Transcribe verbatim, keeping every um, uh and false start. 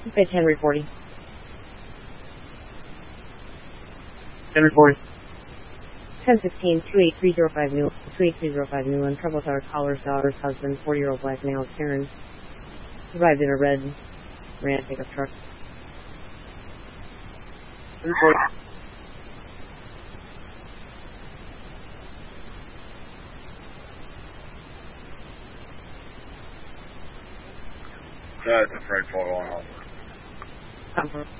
Page Henry forty. Henry forty. ten sixteen, two eight three zero five New, two eight three zero five Newland. Trouble with our caller's daughter's husband, forty-year-old black male, Karen. Arrived in a red Ram pickup truck. Henry forty. That's a Fred photo on. Confirm.